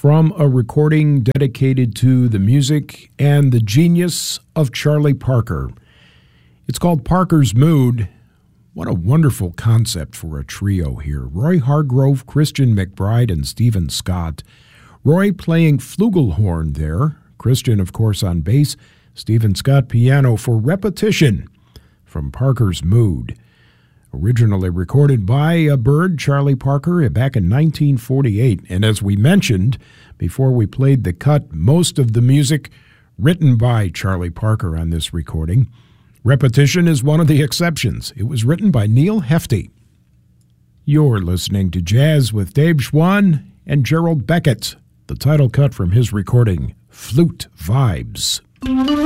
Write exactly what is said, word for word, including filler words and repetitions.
from a recording dedicated to the music and the genius of Charlie Parker. It's called Parker's Mood. What a wonderful concept for a trio here. Roy Hargrove, Christian McBride, and Stephen Scott. Roy playing flugelhorn there. Christian, of course, on bass. Stephen Scott piano for Repetition from Parker's Mood. Originally recorded by a bird, Charlie Parker, back in nineteen forty-eight. And as we mentioned before we played the cut, most of the music written by Charlie Parker on this recording. Repetition is one of the exceptions. It was written by Neil Hefti. You're listening to Jazz with Dave Schwann and Gerald Beckett. The title cut from his recording, Flute Vibes.